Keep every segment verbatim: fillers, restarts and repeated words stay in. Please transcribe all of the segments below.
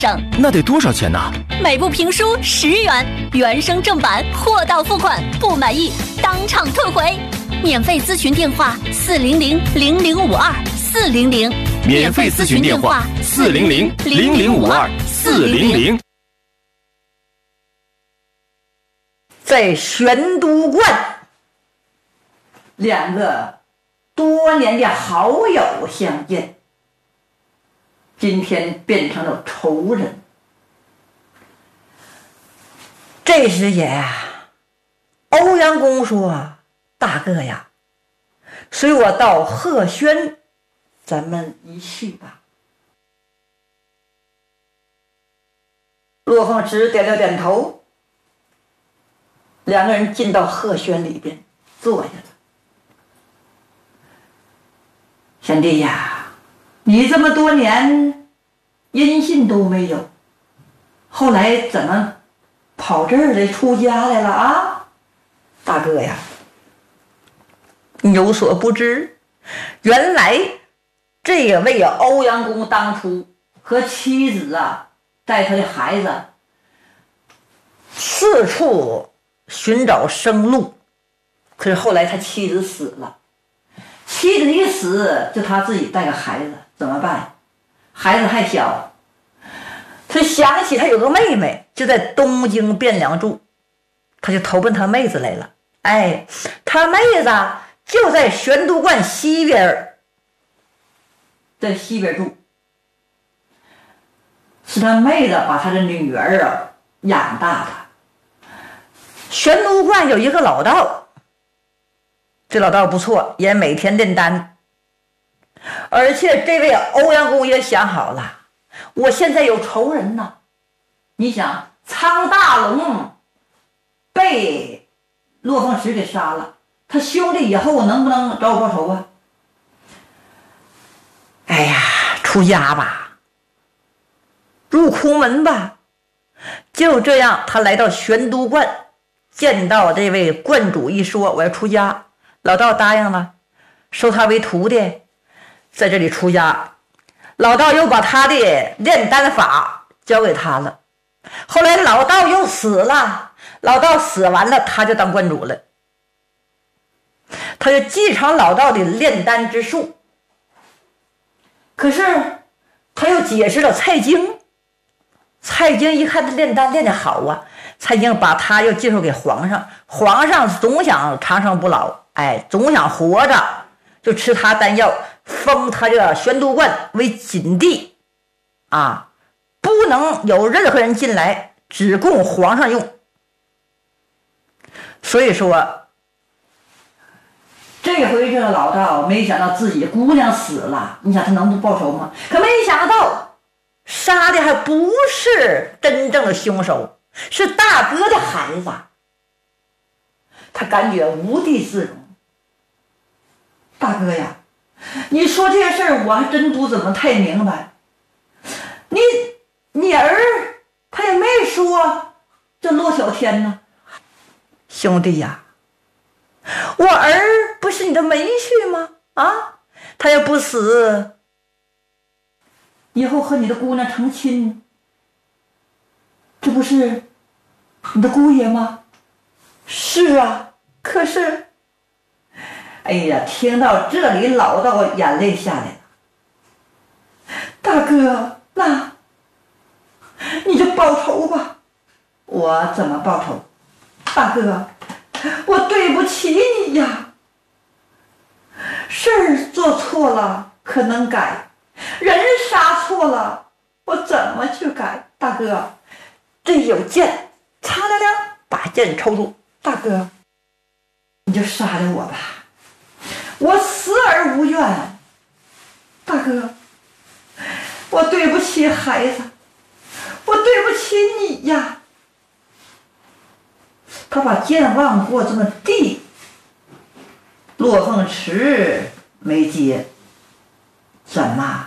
那得多少钱呢？ 每部评书十元，原声正版货到付款，不满意当场退回。免费咨询电话：四零零零零五二四零零。 免费咨询电话：四零零零零五二四零零。 在玄都观，两个多年的好友相见，今天变成了仇人。这时也呀，欧阳公说：“大哥呀，随我到鹤轩，咱们一去吧。”骆凤池点了点头，两个人进到鹤轩里边坐下了。贤弟呀，你这么多年音信都没有，后来怎么跑这儿来出家来了啊？大哥呀，你有所不知，原来这位欧阳公当初和妻子啊，带他的孩子四处寻找生路，可是后来他妻子死了，妻子一死，就他自己带个孩子，怎么办？孩子还小，他想起他有个妹妹，就在东京汴梁住，他就投奔他妹子来了。哎，他妹子就在玄都观西边，在西边住，是他妹子把他的女儿啊养大的。玄都观有一个老道，这老道不错，也每天炼丹，而且这位欧阳公也想好了，我现在有仇人呢。你想，苍大龙被骆凤池给杀了，他兄弟以后能不能找我报仇啊？哎呀，出家吧，入空门吧。就这样，他来到玄都观，见到这位观主一说我要出家，老道答应了，收他为徒弟，在这里出家。老道又把他的炼丹法交给他了。后来老道又死了，老道死完了，他就当观主了，他就继承老道的炼丹之术。可是他又解释了蔡京，蔡京一看他炼丹炼得好啊，蔡京把他又介绍给皇上，皇上总想长生不老，哎，总想活着，就吃他丹药，封他这个玄都观为禁地啊，不能有任何人进来，只供皇上用。所以说这回这个老道没想到自己姑娘死了，你想他能不报仇吗？可没想到杀的还不是真正的凶手，是大哥的孩子，他感觉无地自容。大哥呀，你说这个事儿我还真不怎么太明白，你你儿他也没说这骆小天呢。兄弟呀，我儿不是你的门婿吗？啊，他要不死，以后和你的姑娘成亲，这不是你的姑爷吗？是啊，可是哎呀，听到这里老道眼泪下来了。大哥，那你就报仇吧。我怎么报仇？大哥，我对不起你呀，事儿做错了可能改，人杀错了我怎么去改？大哥，这有剑，擦亮亮把剑抽住。大哥，你就杀了我吧，我死而无怨。大哥，我对不起孩子，我对不起你呀。他把剑往过这么递，骆凤池没接。怎么？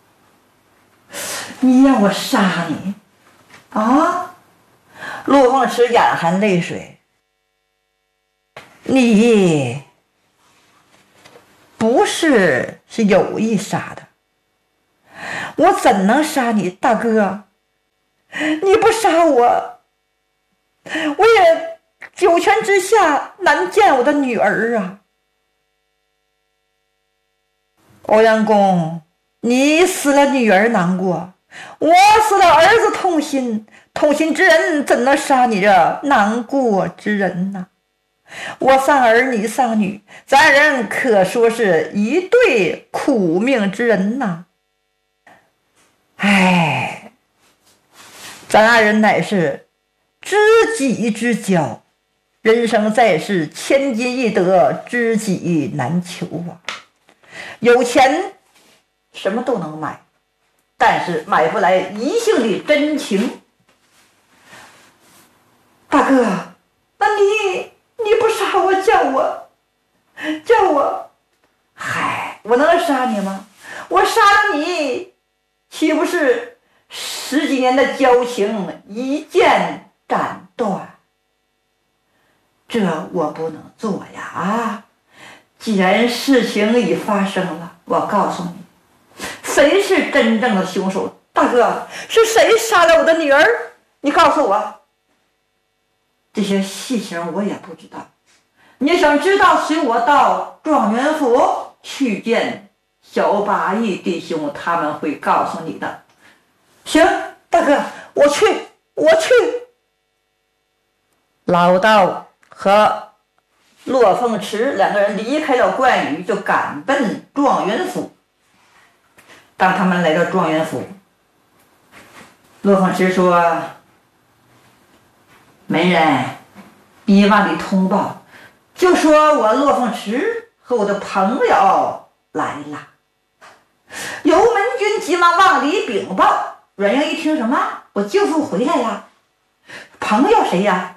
你让我杀你啊？骆凤池眼含泪水。你不是是有意杀的，我怎能杀你？大哥， 你不杀我，我也九泉之下难见我的女儿啊。欧阳公，你死了女儿难过，我死了儿子痛心，痛心之人怎能杀你这难过之人呢？我丧儿，你丧女，咱人可说是一对苦命之人呐。唉，咱二人乃是知己之交，人生在世，千金易得，知己难求啊。有钱什么都能买，但是买不来一性的真情。大哥，那你你不杀我，叫我叫我嗨，我能杀你吗？我杀了你，岂不是十几年的交情一剑斩断？这我不能做呀！啊，既然事情已发生了，我告诉你，谁是真正的凶手？大哥，是谁杀了我的女儿？你告诉我。这些细情我也不知道，你想知道，随我到状元府去见小八义弟兄，他们会告诉你的。行，大哥，我去，我去。老道和骆凤池两个人离开了关羽，就赶奔状元府。当他们来到状元府，骆凤池说：“门人，伊万里通报，就说我骆凤池和我的朋友来了。”游门军急忙往里禀报。阮英一听，什么？我舅父回来了？朋友谁呀？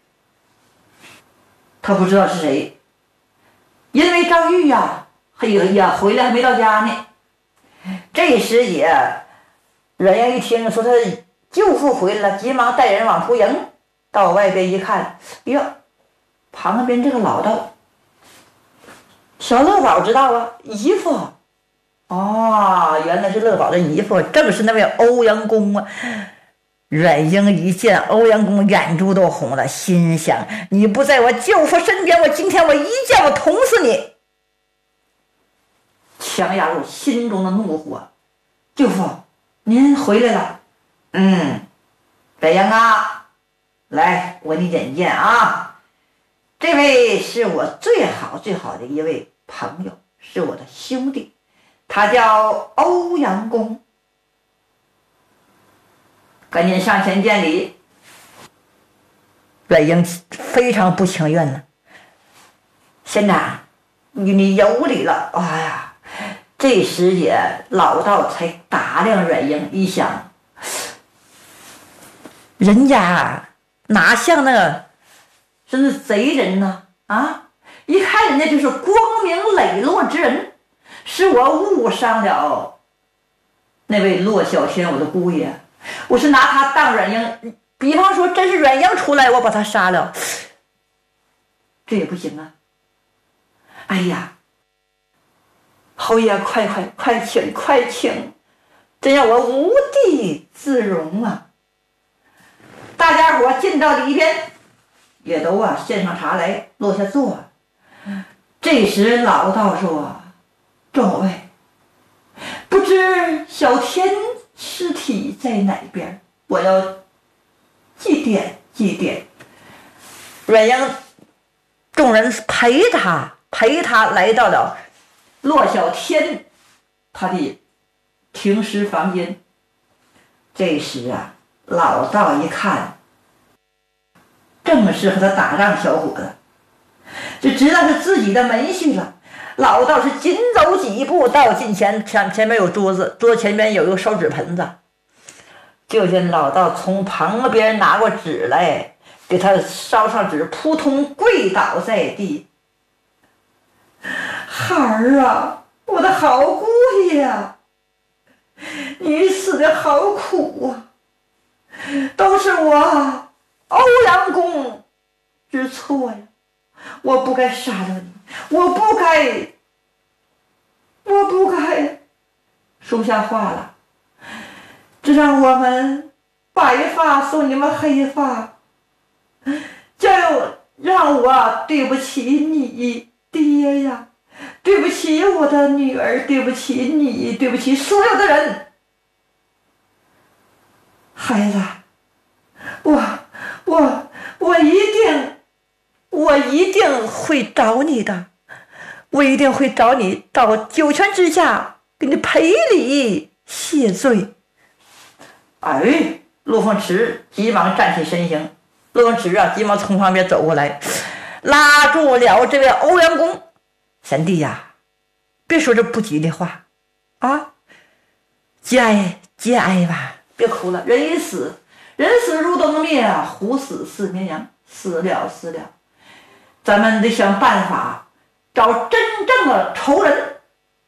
他不知道是谁，因为赵玉呀，哎呀，回来还没到家呢。这时也，阮英一听说他舅父回来了，急忙带人往出迎。到外边一看，哎呀，旁边这个老道，小乐宝知道啊，姨父。哦，原来是乐宝的姨父，正是那位欧阳公啊。阮英一见欧阳公，眼珠都红了，心想：你不在我舅父身边，我今天我一剑我捅死你！强压住心中的怒火，舅父，您回来了。嗯，阮英啊，来，我给你引荐啊，这位是我最好最好的一位朋友，是我的兄弟。他叫欧阳公，赶紧上前见礼。阮英非常不情愿呢，县长，与你有礼了。哎呀，这时也老道才打量阮英，一想，人家哪像那个真是贼人呢？啊，一看人家就是光明磊落之人。是我误伤了那位骆小天，我的姑爷，我是拿他当阮英，比方说真是阮英出来，我把他杀了，这也不行啊。哎呀，侯爷，快快快请快请，真让我无地自容啊。大家伙进到里边，也都啊献上茶来，落下座。这时老道说：众位，不知小天尸体在哪边？我要祭奠祭奠。阮英众人陪他陪他来到了骆小天他的停尸房间。这时啊，老道一看，正是和他打仗小伙子，就知道是自己的门婿了。老道是紧走几步到近前，前前面有桌子，桌子前面有一个烧纸盆子，就见老道从旁边拿过纸来，给他烧上纸，扑通跪倒在地。孩儿啊，我的好姑爷啊，你死的好苦啊，都是我欧阳公之错呀，我不该杀了你，我不该，我不该，说不下话了。这让我们白发送你们黑发，就让我对不起你爹呀，对不起我的女儿，对不起你，对不起所有的人。孩子，我我我一定我一定会找你的，我一定会找你到九泉之下给你赔礼谢罪。哎，陆凤池急忙站起身形，陆凤池啊，急忙从旁边走过来，拉住了这位欧阳公。贤弟呀，别说这不吉利话啊，节哀节哀吧，别哭了。人已死，人死如灯灭，虎死似绵羊，死了死了。咱们得想办法找真正的仇人。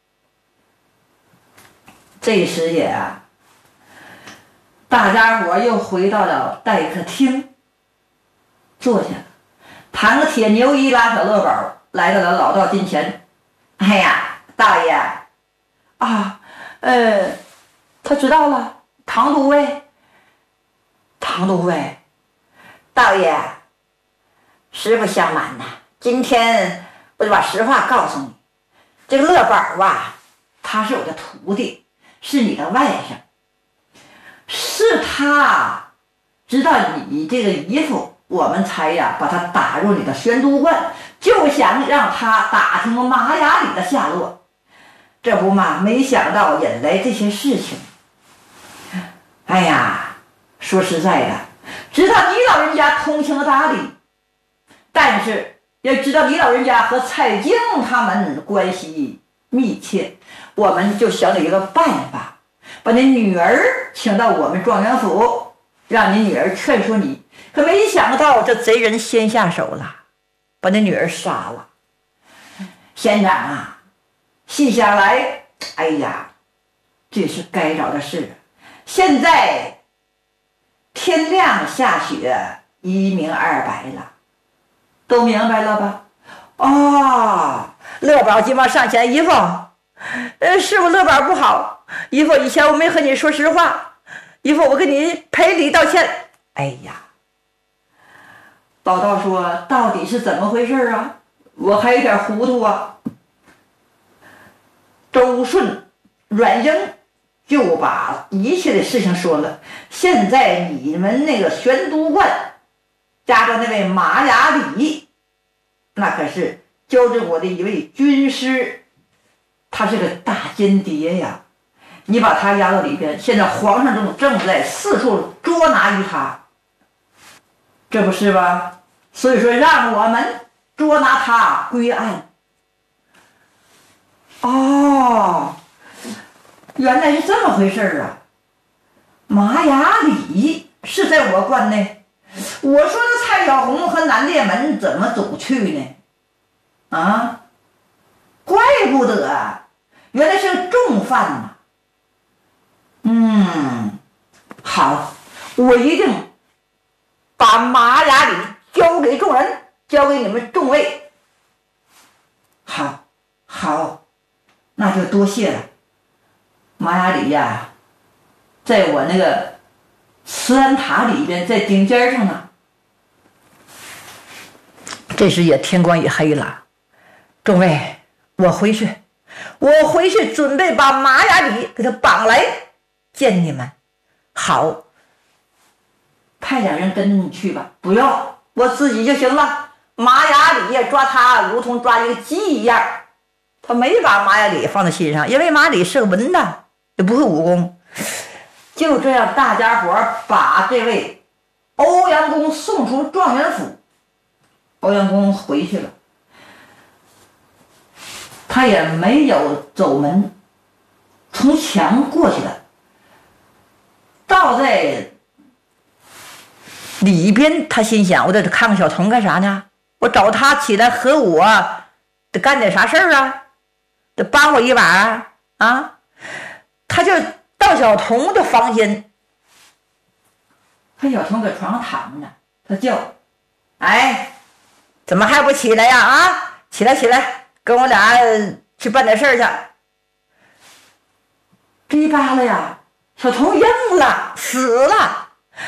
这时也啊，大家伙又回到了待客厅，坐下了。唐铁牛一拉小乐宝来到了老道近前。哎呀，大爷啊，呃，他知道了。唐都尉，唐都尉，道爷，实不相瞒呐，今天我就把实话告诉你，这个乐宝啊，他是我的徒弟，是你的外甥，是他知道你这个姨父，我们才呀把他打入你的玄都观，就想让他打听马雅里的下落。这不嘛，没想到引来这些事情。哎呀，说实在的，知道你老人家通情达理，但是也知道你老人家和蔡京他们关系密切，我们就想了一个办法，把你女儿请到我们状元府，让你女儿劝说你。可没想到这贼人先下手了，把你女儿杀了。县长啊，细想来，哎呀，这是该着的事。现在天亮下雪，一明二白了，都明白了吧？哦，乐宝急忙上前，姨父，呃，师傅乐宝不好，姨父以前我没和你说实话，姨父我跟你赔礼道歉。哎呀，老道说到底是怎么回事啊？我还有点糊涂啊。周顺、阮英就把一切的事情说了。现在你们那个玄都观加上那位马雅里，那可是交给我的一位军师，他是个大间谍呀。你把他押到里边，现在皇上正正在四处捉拿于他，这不是吧？所以说让我们捉拿他归案。哦，原来是这么回事啊！马雅里是在我关内，我说的蔡小红和南烈门怎么走去呢？啊，怪不得啊，原来是个重犯呐！嗯，好，我一定把马雅里交给众人，交给你们众位。好，好。那就多谢了。马雅里呀，在我那个慈安塔里边，在顶尖上呢。这时也天光已黑了，众位，我回去，我回去准备把马雅里给他绑来见你们。好，派两人跟着你去吧，不用，我自己就行了。马雅里抓他如同抓一个鸡一样。他没把马雅里放在心上，因为马雅里是个文旦，也不会武功。就这样，大家伙把这位欧阳公送出状元府。欧阳公回去了，他也没有走门，从墙过去了，倒在里边。他心想：我得看看小童干啥呢？我找他起来和我得干点啥事儿啊？得帮我一把啊！啊，他就到小童的房间，看小童搁床上躺着，他叫：“哎，怎么还不起来呀？啊，起来起来，跟我俩去办点事儿去。”这一扒拉呀，小童硬了，死了。